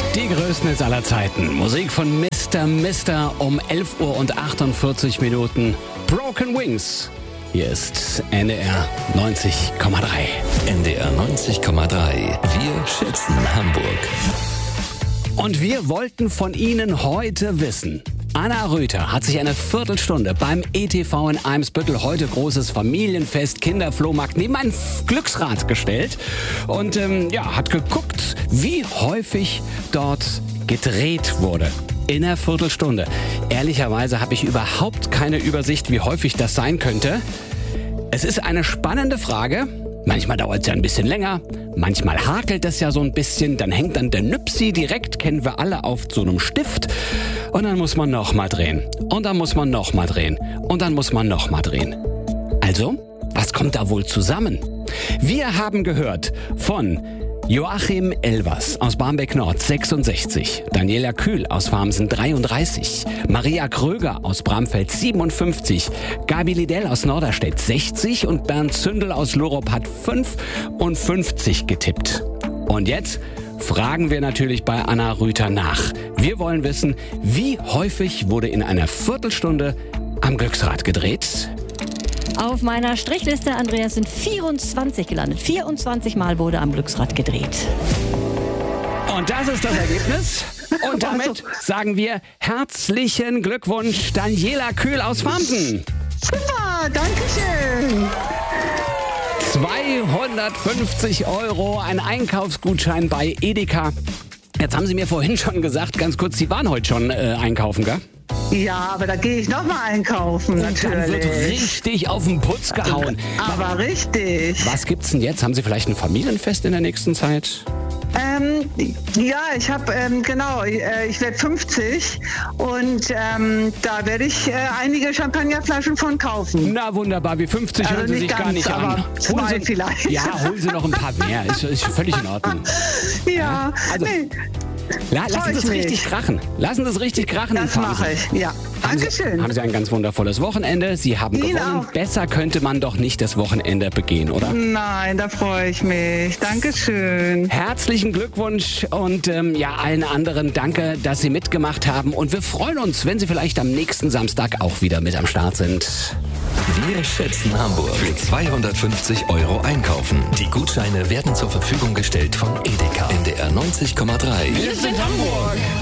Die größten Hits aller Zeiten. Musik von Mr. Mister um 11:48 Minuten. Broken Wings. Hier ist NDR 90,3. NDR 90,3. Wir schätzen Hamburg. Und wir wollten von Ihnen heute wissen. Anna Rüther hat sich eine Viertelstunde beim ETV in Eimsbüttel, heute großes Familienfest, Kinderflohmarkt, neben ein Glücksrad gestellt und hat geguckt, wie häufig dort gedreht wurde. In einer Viertelstunde. Ehrlicherweise habe ich überhaupt keine Übersicht, wie häufig das sein könnte. Es ist eine spannende Frage. Manchmal dauert es ja ein bisschen länger, manchmal hakelt es ja so ein bisschen, dann hängt dann der Nüpsi direkt, kennen wir alle, auf so einem Stift. Und dann muss man nochmal drehen. Und dann muss man nochmal drehen. Und dann muss man nochmal drehen. Also, was kommt da wohl zusammen? Wir haben gehört von Joachim Elvers aus Barmbek-Nord 66, Daniela Kühl aus Farmsen 33, Maria Kröger aus Bramfeld 57, Gabi Lidell aus Norderstedt 60 und Bernd Zündel aus Lorop hat 55 getippt. Und jetzt fragen wir natürlich bei Anna Rüther nach. Wir wollen wissen, wie häufig wurde in einer Viertelstunde am Glücksrad gedreht? Auf meiner Strichliste, Andreas, sind 24 gelandet. 24 Mal wurde am Glücksrad gedreht. Und das ist das Ergebnis. Und damit sagen wir herzlichen Glückwunsch, Daniela Kühl aus Farmsen. Super, danke schön. 250 €, ein Einkaufsgutschein bei Edeka. Jetzt haben Sie mir vorhin schon gesagt, ganz kurz, Sie waren heute schon einkaufen, gell? Ja, aber da gehe ich nochmal einkaufen, natürlich. Dann wird richtig auf den Putz gehauen. Aber richtig. Was gibt's denn jetzt? Haben Sie vielleicht ein Familienfest in der nächsten Zeit? Ja, ich habe, ich werde 50 und da werde ich einige Champagnerflaschen von kaufen. Na wunderbar, wie 50 Also hören Sie nicht sich gar ganz, nicht an. aber zwei vielleicht. Ja, holen Sie noch ein paar mehr, ist völlig in Ordnung. Ja, Also, nee, lassen Sie es richtig krachen. Lassen Sie es richtig krachen. das mache ich, ja. Dankeschön. Haben Sie ein ganz wundervolles Wochenende. Sie haben Ihnen gewonnen. auch. Besser könnte man doch nicht das Wochenende begehen, oder? Nein, da freue ich mich. Dankeschön. Herzlichen Glückwunsch und allen anderen danke, dass Sie mitgemacht haben. Und wir freuen uns, wenn Sie vielleicht am nächsten Samstag auch wieder mit am Start sind. Wir schätzen Hamburg. Für 250 € einkaufen. Die Gutscheine werden zur Verfügung gestellt von Edeka. NDR 90,3. Wir sind Hamburg.